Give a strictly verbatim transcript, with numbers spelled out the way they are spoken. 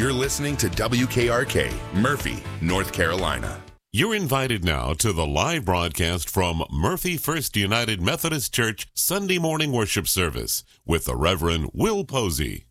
You're listening to W K R K, Murphy, North Carolina. You're invited now to the live broadcast from Murphy First United Methodist Church Sunday morning worship service with the Reverend Will Posey.